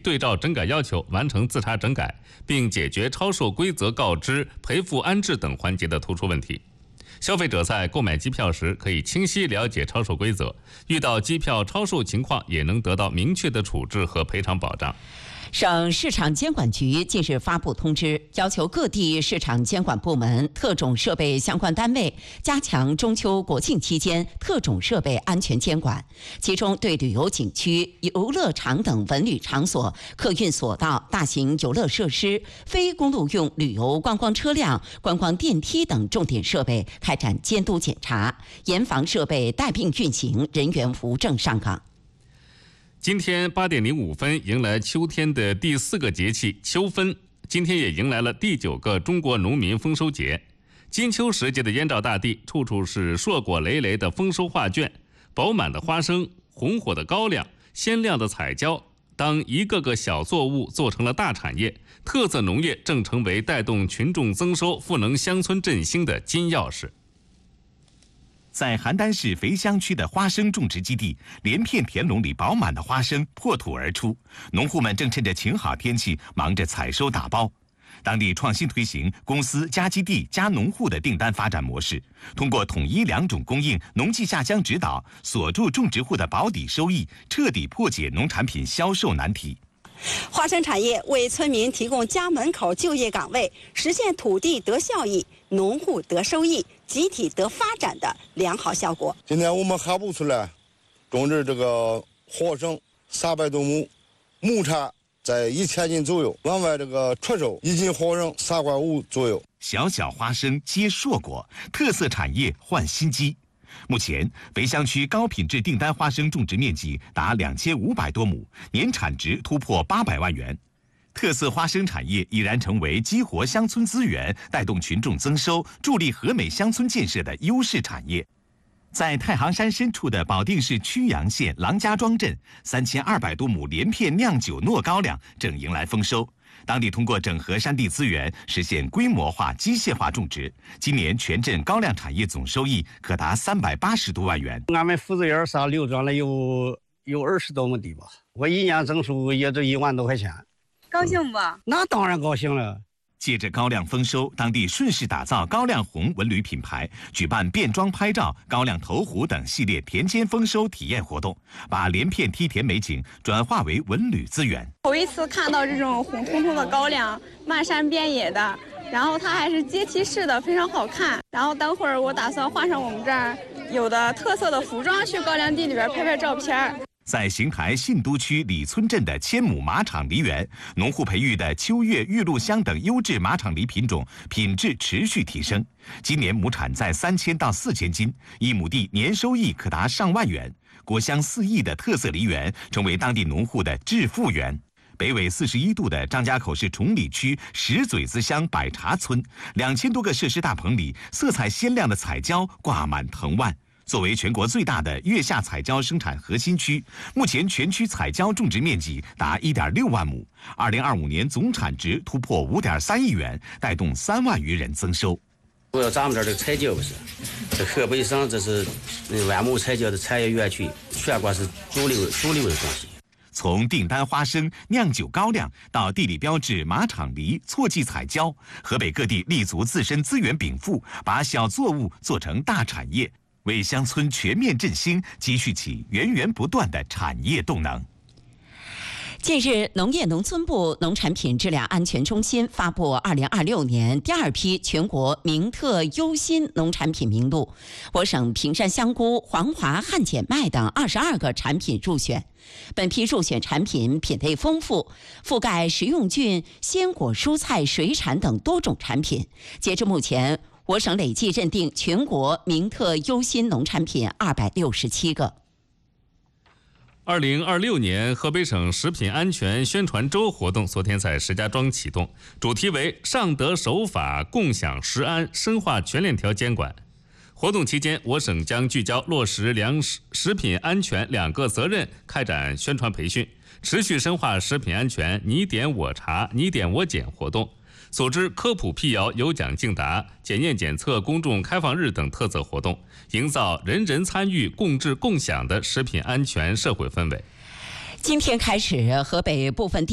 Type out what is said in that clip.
对照整改要求，完成自查整改，并解决超售规则告知、赔付安置等环节的突出问题。消费者在购买机票时可以清晰了解超售规则，遇到机票超售情况也能得到明确的处置和赔偿保障。 省市场监管局近日发布通知，要求各地市场监管部门、特种设备相关单位加强中秋国庆期间特种设备安全监管，其中对旅游景区、游乐场等文旅场所、客运索道、大型游乐设施、非公路用旅游观光车辆、观光电梯等重点设备开展监督检查，严防设备带病运行、人员无证上岗。 今天8点05分迎来秋天的第4个节气秋分，今天也迎来了第9个中国农民丰收节。金秋时节的燕赵大地，处处是硕果累累的丰收画卷，饱满的花生，红火的高粱，鲜亮的彩椒。当一个个小作物做成了大产业，特色农业正成为带动群众增收、赋能乡村振兴的金钥匙。 在邯郸市肥乡区的花生种植基地，连片田垄里饱满的花生破土而出，农户们正趁着晴好天气忙着采收打包。当地创新推行公司加基地加农户的订单发展模式，通过统一2种供应、农技下乡指导，锁住种植户的保底收益，彻底破解农产品销售难题。 花生产业为村民提供家门口就业岗位，实现土地得效益、农户得收益、集体得发展的良好效果。 今天我们哈部村来种植这个花生300多亩，亩产在1000斤左右，往外这个出售1斤花生3.5块左右。 小小花生结硕果，特色产业换新机。目前，肥乡区高品质订单花生种植面积达2500多亩，年产值突破800万元。特色花生产业已然成为激活乡村资源、带动群众增收、助力和美乡村建设的优势产业。在太行山深处的保定市曲阳县郎家庄镇，3200多亩连片酿酒糯高粱正迎来丰收。当地通过整合山地资源，实现规模化、机械化种植。今年全镇高粱产业总收益可达380多万元。 俺们负责院上刘庄了有20多亩地吧，我一年增收也就1万多块钱。 高兴吧？ 那当然高兴了。 借着高粱丰收，当地顺势打造高粱红文旅品牌，举办变装拍照、高粱投壶等系列田间丰收体验活动，把连片梯田美景转化为文旅资源。 头一次看到这种红彤彤的高粱，漫山遍野的，然后它还是阶梯式的，非常好看。然后等会儿我打算换上我们这儿有的特色的服装，去高粱地里边拍照片。 在邢台信都区李村镇的千亩马场梨园，农户培育的秋月、玉露香等优质马场梨品种品质持续提升。今年亩产在3000到4000斤，1亩地年收益可达上万元。果香四溢的特色梨园成为当地农户的致富源。北纬41度的张家口市崇礼区石嘴子乡百茶村，2000多个设施大棚里，色彩鲜亮的彩椒挂满藤蔓。作为全国最大的月下彩椒生产核心区，目前全区彩椒种植面积达1.6万亩，2025年总产值突破5.3亿元，带动3万余人增收。 主要咱们这儿的彩椒是，这河北省这是万亩彩椒的产业园区，全国是主流的东西。 从订单花生、酿酒高粱到地理标志马场梨、错季彩椒，河北各地立足自身资源禀赋，把小作物做成大产业。为乡村全面振兴积蓄起源源不断的产业动能。 近日，农业农村部农产品质量安全中心发布2026年第2批全国名特优新农产品名录，我省平山香菇、黄华汉碱麦等22个产品入选。本批入选产品品类丰富，覆盖食用菌、鲜果、蔬菜、水产等多种产品。截至目前，我省累计认定全国名特优新农产品267个。 2026年河北省食品安全宣传周活动昨天在石家庄启动，主题为上德守法，共享食安，深化全链条监管。活动期间，我省将聚焦落实食品安全2个责任，开展宣传培训，持续深化食品安全你点我查、你点我检活动，组织科普辟谣、有奖竞答、检验检测公众开放日等特色活动，营造人人参与、共治共享的食品安全社会氛围。 今天开始，河北部分